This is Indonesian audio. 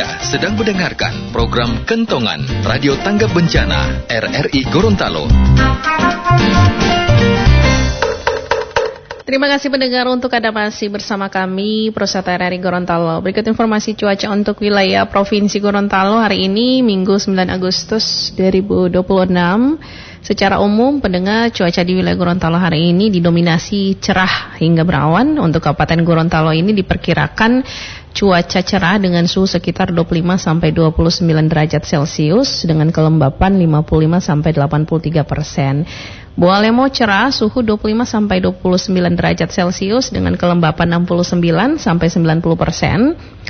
Anda sedang mendengarkan program Kentongan Radio Tanggap Bencana RRI Gorontalo. Terima kasih pendengar untuk Anda masih bersama kami Prosata RRI Gorontalo. Berikut informasi cuaca untuk wilayah Provinsi Gorontalo hari ini Minggu 9 Agustus 2026. Secara umum pendengar cuaca di wilayah Gorontalo hari ini didominasi cerah hingga berawan. Untuk Kabupaten Gorontalo ini diperkirakan cuaca cerah dengan suhu sekitar 25 sampai 29 derajat Celcius dengan kelembapan 55 sampai 83%. Bualemo cerah suhu 25 sampai 29 derajat Celcius dengan kelembapan 69 sampai 90%.